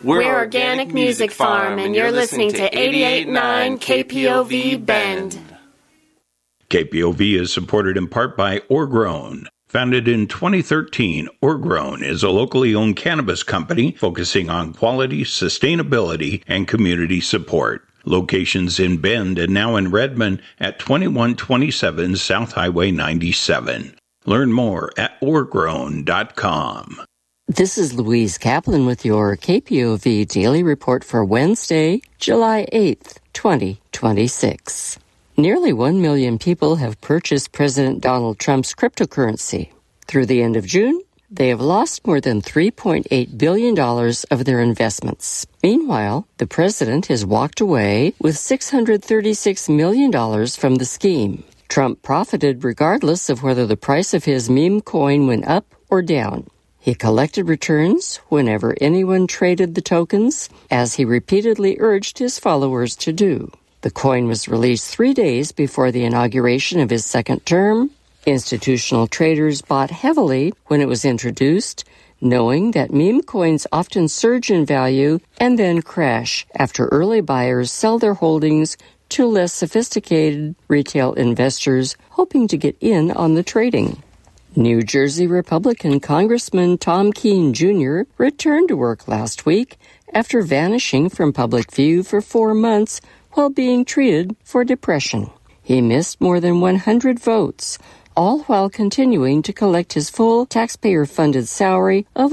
We're Organic Music Farm, and you're listening to 88.9 KPOV Bend. KPOV is supported in part by Orgrown. Founded in 2013, Orgrown is a locally owned cannabis company focusing on quality, sustainability, and community support. Locations in Bend and now in Redmond at 2127 South Highway 97. Learn more at orgrown.com. This is Louise Kaplan with your KPOV Daily Report for Wednesday, July 8th, 2026. Nearly 1 million people have purchased President Donald Trump's cryptocurrency. Through the end of June, they have lost more than $3.8 billion of their investments. Meanwhile, the president has walked away with $636 million from the scheme. Trump profited regardless of whether the price of his meme coin went up or down. He collected returns whenever anyone traded the tokens, as he repeatedly urged his followers to do. The coin was released 3 days before the inauguration of his second term. Institutional traders bought heavily when it was introduced, knowing that meme coins often surge in value and then crash after early buyers sell their holdings to less sophisticated retail investors hoping to get in on the trading. New Jersey Republican Congressman Tom Keene Jr. returned to work last week after vanishing from public view for 4 months while being treated for depression. He missed more than 100 votes, all while continuing to collect his full taxpayer-funded salary of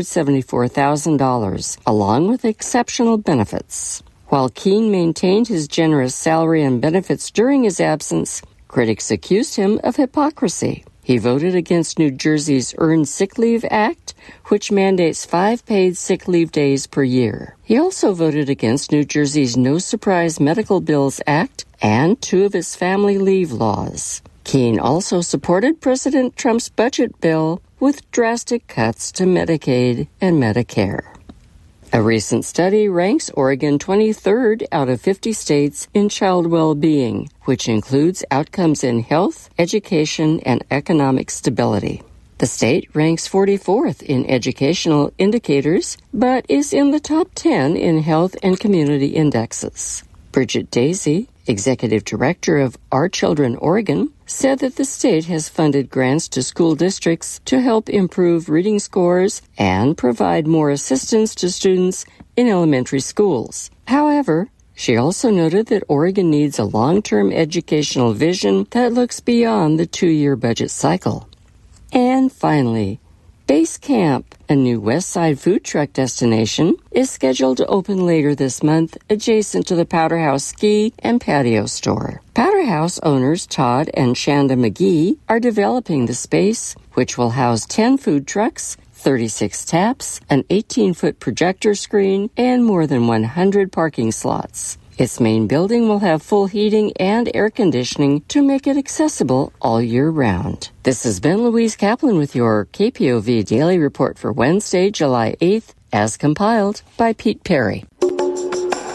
$174,000, along with exceptional benefits. While Keene maintained his generous salary and benefits during his absence, critics accused him of hypocrisy. He voted against New Jersey's Earned Sick Leave Act, which mandates 5 paid sick leave days per year. He also voted against New Jersey's No Surprise Medical Bills Act and 2 of its family leave laws. Keene also supported President Trump's budget bill with drastic cuts to Medicaid and Medicare. A recent study ranks Oregon 23rd out of 50 states in child well-being, which includes outcomes in health, education, and economic stability. The state ranks 44th in educational indicators, but is in the top 10 in health and community indexes. Bridget Daisy, executive director of Our Children Oregon, said that the state has funded grants to school districts to help improve reading scores and provide more assistance to students in elementary schools. However, she also noted that Oregon needs a long-term educational vision that looks beyond the 2-year budget cycle. And finally, Base Camp, a new West Side food truck destination, is scheduled to open later this month adjacent to the Powder House Ski and Patio Store. Powder House owners Todd and Shanda McGee are developing the space, which will house 10 food trucks, 36 taps, an 18-foot projector screen, and more than 100 parking slots. Its main building will have full heating and air conditioning to make it accessible all year round. This has been Louise Kaplan with your KPOV Daily Report for Wednesday, July 8th, as compiled by Pete Perry.